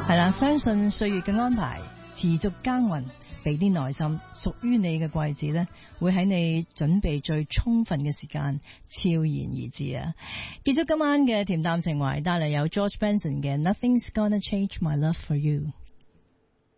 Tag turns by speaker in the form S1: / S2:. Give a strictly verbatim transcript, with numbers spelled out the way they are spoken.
S1: 係啦，相信歲月嘅安排，持續耕耘，俾啲耐心，屬於你嘅季節呢，會喺你準備最充分嘅時間，悄然而至啊！結束今晚嘅恬淡情懷，帶嚟有 George Benson 嘅 Nothing's Gonna Change My Love For You。